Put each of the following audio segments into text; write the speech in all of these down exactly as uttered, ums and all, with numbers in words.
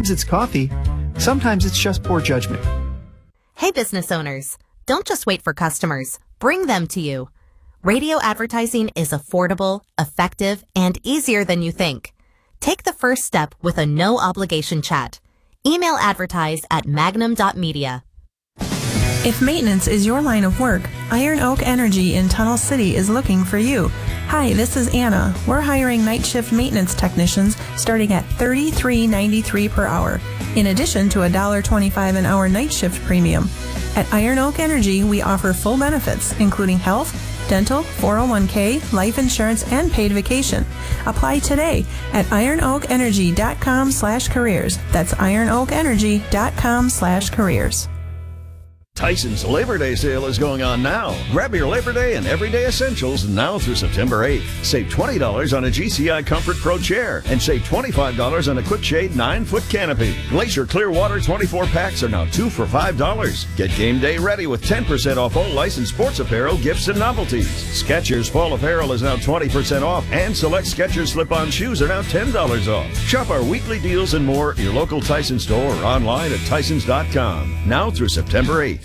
Sometimes it's coffee. Sometimes it's just poor judgment. Hey business owners, don't just wait for customers. Bring them to you. Radio advertising is affordable, effective, and easier than you think. Take the first step with a no-obligation chat. Email advertise at magnum dot media. If maintenance is your line of work, Iron Oak Energy in Tunnel City is looking for you. Hi, this is Anna. We're hiring night shift maintenance technicians starting at thirty-three ninety-three per hour, in addition to a one dollar twenty-five an hour night shift premium. At Iron Oak Energy, we offer full benefits, including health, dental, four oh one k, life insurance, and paid vacation. Apply today at iron oak energy dot com slash careers. That's iron oak energy dot com slash careers. Tyson's Labor Day sale is going on now. Grab your Labor Day and everyday essentials now through September eighth. Save twenty dollars on a G C I Comfort Pro chair and save twenty-five dollars on a Quick Shade nine foot canopy. Glacier Clearwater twenty-four packs are now two for five dollars. Get game day ready with ten percent off all licensed sports apparel, gifts, and novelties. Skechers Fall Apparel is now twenty percent off, and select Skechers slip-on shoes are now ten dollars off. Shop our weekly deals and more at your local Tyson store or online at tysons dot com. Now through September eighth.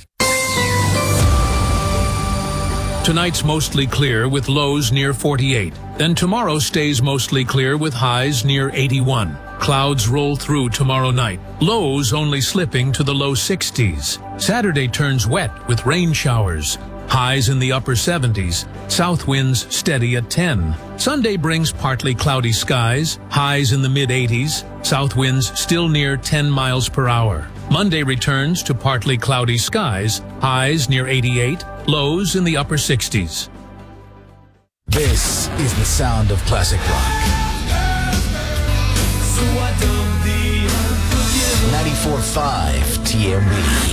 Tonight's mostly clear with lows near forty-eight. Then tomorrow stays mostly clear with highs near eighty-one. Clouds roll through tomorrow night. Lows only slipping to the low sixties. Saturday turns wet with rain showers. Highs in the upper seventies. South winds steady at ten. Sunday brings partly cloudy skies. Highs in the mid eighties. South winds still near ten miles per hour. Monday returns to partly cloudy skies. Highs near eighty-eight. Lows in the upper sixties. This is the sound of classic rock. ninety-four point five T M B.